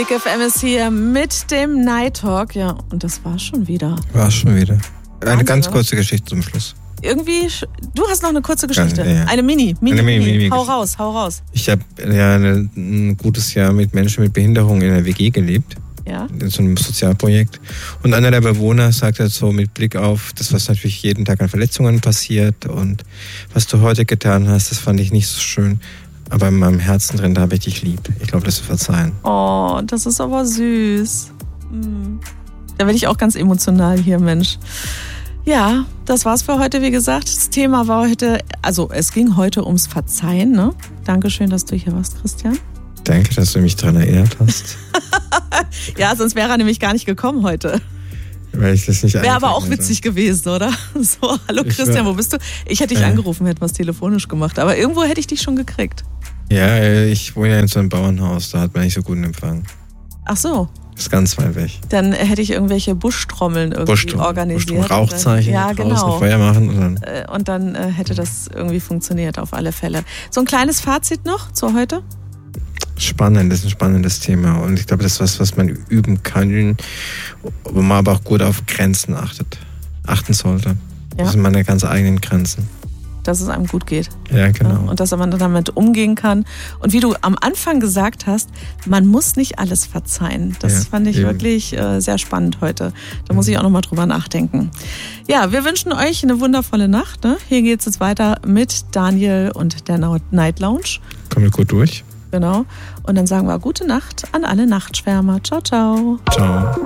Big FM ist hier mit dem Night Talk. Ja, und das war schon wieder. Eine ganz kurze Geschichte zum Schluss. Irgendwie, du hast noch eine kurze Geschichte. Ja. Eine Mini. Hau raus. Ich habe ja ein gutes Jahr mit Menschen mit Behinderung in der WG gelebt. Ja. In so einem Sozialprojekt. Und einer der Bewohner sagt halt so mit Blick auf das, was natürlich jeden Tag an Verletzungen passiert und was du heute getan hast, das fand ich nicht so schön. Aber in meinem Herzen drin, da habe ich dich lieb. Ich glaube, das zu verzeihen. Oh, das ist aber süß. Da werde ich auch ganz emotional hier, Mensch. Ja, das war's für heute, wie gesagt. Das Thema war heute, also es ging heute ums Verzeihen, ne? Dankeschön, dass du hier warst, Christian. Danke, dass du mich daran erinnert hast. Ja, sonst wäre er nämlich gar nicht gekommen heute. Weil ich das nicht wäre aber auch witzig gewesen, oder? So, hallo Christian, wo bist du? Ich hätte dich angerufen, hätten wir es telefonisch gemacht. Aber irgendwo hätte ich dich schon gekriegt. Ja, ich wohne ja in so einem Bauernhaus, da hat man nicht so guten Empfang. Ach so. Ist ganz weit weg. Dann hätte ich irgendwelche Buschtrommeln irgendwie organisiert. Rauchzeichen, ja, genau. Feuer machen. Und dann hätte das irgendwie funktioniert, auf alle Fälle. So ein kleines Fazit noch zu heute? Spannend, das ist ein spannendes Thema. Und ich glaube, das ist was man üben kann, wo man aber auch gut auf Grenzen achten sollte. Ja. Das sind meine ganz eigenen Grenzen. Dass es einem gut geht. Ja, genau. Und dass man damit umgehen kann. Und wie du am Anfang gesagt hast, man muss nicht alles verzeihen. Das fand ich wirklich sehr spannend heute. Da muss ich auch nochmal drüber nachdenken. Ja, wir wünschen euch eine wundervolle Nacht. Ne? Hier geht es jetzt weiter mit Daniel und der Night Lounge. Kommen wir gut durch. Genau. Und dann sagen wir gute Nacht an alle Nachtschwärmer. Ciao, ciao. Ciao.